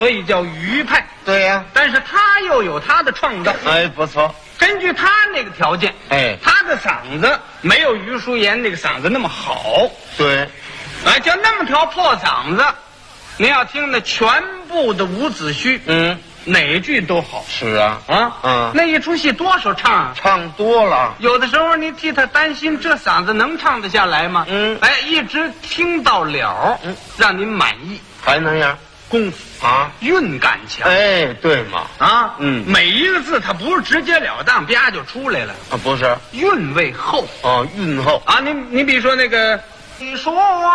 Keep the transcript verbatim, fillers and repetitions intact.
所以叫余派。 对呀、 但是他又有他的创造。 哎，不错。 根据他那个条件， 哎， 他的嗓子没有余淑妍那个嗓子那么好。 对， 哎，就那么条破嗓子，您要听那全部的伍子胥， 嗯， 哪句都好是啊， 啊。 嗯， 那一出戏多少唱啊？ 唱多了。 有的时候你替他担心，这嗓子能唱得下来吗？ 嗯， 哎，一直听到了， 嗯， 让您满意。 还那样功夫啊， 韵感强。 哎，对嘛， 啊， 嗯每一个字它不是直截了当，啪就出来了， 啊，不是， 韵味厚哦，韵厚。 啊。你你比如说那个，你说。